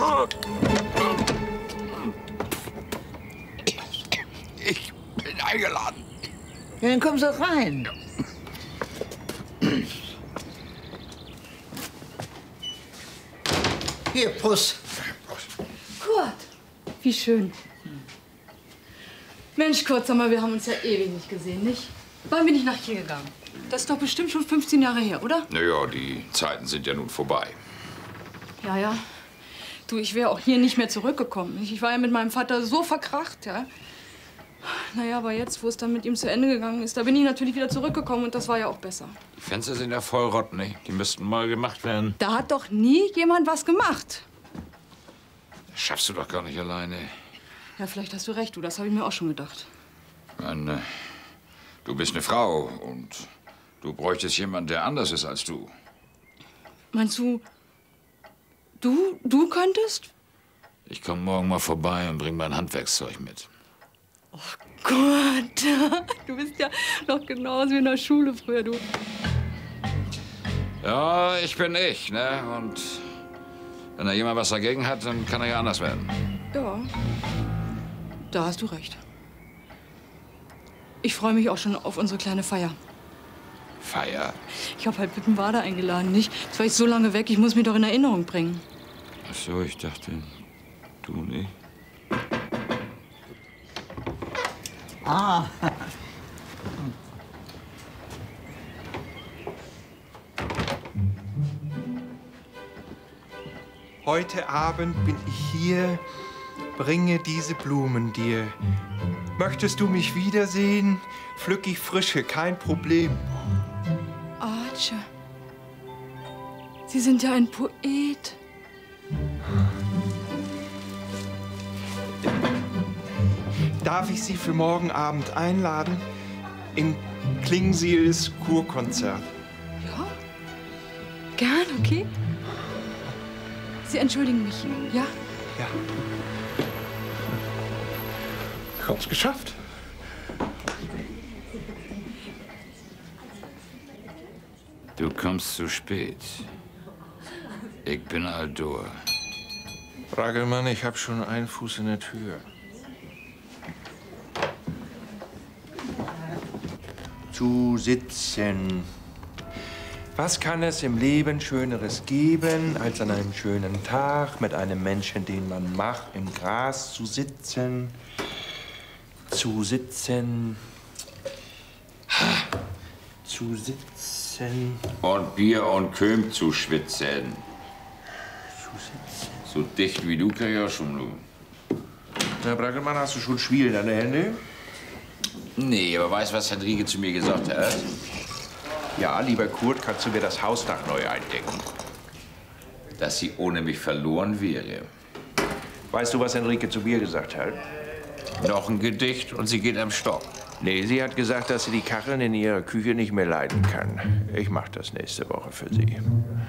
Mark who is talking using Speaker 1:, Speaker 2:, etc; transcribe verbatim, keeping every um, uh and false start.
Speaker 1: Ich bin eingeladen.
Speaker 2: Ja, dann komm so rein. Hier, Prost.
Speaker 3: Kurt, wie schön. Mensch, Kurt, sag mal, wir haben uns ja ewig nicht gesehen, nicht? Wann bin ich nach hier gegangen? Das ist doch bestimmt schon fünfzehn Jahre her, oder?
Speaker 1: Naja, die Zeiten sind ja nun vorbei.
Speaker 3: Ja, ja. Du, ich wäre auch hier nicht mehr zurückgekommen. Ich war ja mit meinem Vater so verkracht, ja. Naja, aber jetzt, wo es dann mit ihm zu Ende gegangen ist, da bin ich natürlich wieder zurückgekommen und das war ja auch besser.
Speaker 1: Die Fenster sind ja voll Rott, ne? Die müssten mal gemacht werden.
Speaker 3: Da hat doch nie jemand was gemacht.
Speaker 1: Das schaffst du doch gar nicht alleine.
Speaker 3: Ja, vielleicht hast du recht, du. Das habe ich mir auch schon gedacht.
Speaker 1: Ich meine, du bist eine Frau und du bräuchtest jemanden, der anders ist als du.
Speaker 3: Meinst du, du, du könntest?
Speaker 1: Ich komme morgen mal vorbei und bring mein Handwerkszeug mit.
Speaker 3: Oh Gott, du bist ja noch genauso wie in der Schule früher, du.
Speaker 1: Ja, ich bin ich, ne? Und wenn da jemand was dagegen hat, dann kann er ja anders werden.
Speaker 3: Ja, da hast du recht. Ich freue mich auch schon auf unsere kleine Feier.
Speaker 1: Feier?
Speaker 3: Ich habe halt Pippenwader eingeladen, nicht? Jetzt war ich so lange weg, ich muss mich doch in Erinnerung bringen.
Speaker 1: Ach so, ich dachte, du nicht.
Speaker 2: Ah.
Speaker 4: Heute Abend bin ich hier, bringe diese Blumen dir. Möchtest du mich wiedersehen? Pflück ich frische, kein Problem.
Speaker 3: Arche, Sie sind ja ein Poet.
Speaker 4: Darf ich Sie für morgen Abend einladen? In Klingseels Kurkonzert.
Speaker 3: Ja? Gern, okay? Sie entschuldigen mich, ja?
Speaker 4: Ja. Ich hab's geschafft.
Speaker 1: Du kommst zu spät. Ich bin Aldor.
Speaker 4: Ragelmann, ich hab schon einen Fuß in der Tür. Zu sitzen. Was kann es im Leben Schöneres geben, als an einem schönen Tag mit einem Menschen, den man mag, im Gras zu sitzen? Zu sitzen. Zu sitzen.
Speaker 1: Und Bier und Köm zu schwitzen.
Speaker 4: Zu sitzen.
Speaker 1: So dicht wie du kann ich auch schon nur.
Speaker 4: Na, Brackelmann, hast du schon Schwiel in deine Hände?
Speaker 1: Nee, aber weißt du, was Henrike zu mir gesagt hat?
Speaker 4: Ja, lieber Kurt, kannst du mir das Hausdach neu eindecken?
Speaker 1: Dass sie ohne mich verloren wäre.
Speaker 4: Weißt du, was Henrike zu mir gesagt hat?
Speaker 1: Noch ein Gedicht und sie geht am Stock.
Speaker 4: Nee, sie hat gesagt, dass sie die Kacheln in ihrer Küche nicht mehr leiden kann. Ich mach das nächste Woche für sie.